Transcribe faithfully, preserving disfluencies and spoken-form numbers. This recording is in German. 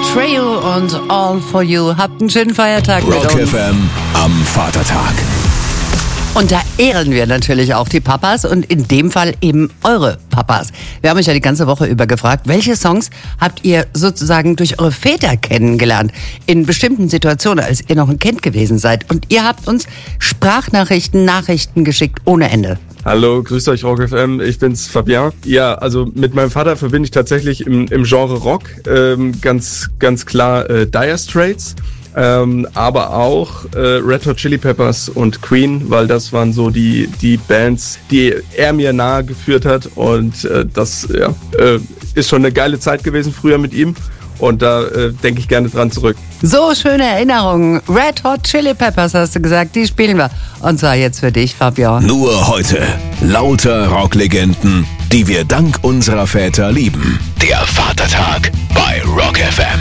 Trail und All for You. Habt einen schönen Feiertag mit uns. Rock F M am Vatertag. Und da ehren wir natürlich auch die Papas und in dem Fall eben eure Papas. Wir haben euch ja die ganze Woche über gefragt, welche Songs habt ihr sozusagen durch eure Väter kennengelernt? In bestimmten Situationen, als ihr noch ein Kind gewesen seid. Und ihr habt uns Sprachnachrichten, Nachrichten geschickt ohne Ende. Hallo, grüßt euch Rock F M, ich bin's Fabien. Ja, also mit meinem Vater verbinde ich tatsächlich im, im Genre Rock ähm, ganz ganz klar äh, Dire Straits, ähm, aber auch äh, Red Hot Chili Peppers und Queen, weil das waren so die die Bands, die er mir nahe geführt hat und äh, das ja, äh, ist schon eine geile Zeit gewesen früher mit ihm. Und da äh, denke ich gerne dran zurück. So schöne Erinnerungen. Red Hot Chili Peppers hast du gesagt, die spielen wir. Und zwar jetzt für dich, Fabian. Nur heute. Lauter Rocklegenden, die wir dank unserer Väter lieben. Der Vatertag bei Rock F M.